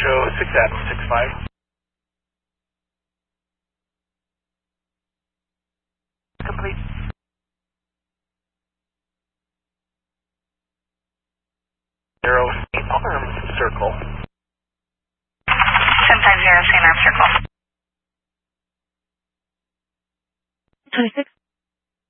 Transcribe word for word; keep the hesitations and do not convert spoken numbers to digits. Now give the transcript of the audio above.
show six at six five. Complete. Zero, arm circle. ten five zero, same arm circle. twenty-six